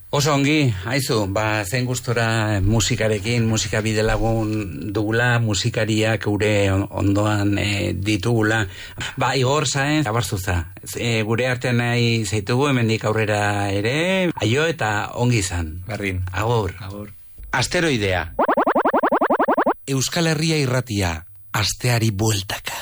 Oso ongi, haizu, zein gustora musikarekin, musika bidelagun dugula, musikariak gure ondoan ditugula. Igor Saenz, abarzuza, gure artean nahi zaitugu, hemendik aurrera ere, aio eta ongi izan. Berdin. Agur. Asteroidea. Euskal Herria irratia, asteari bueltaka.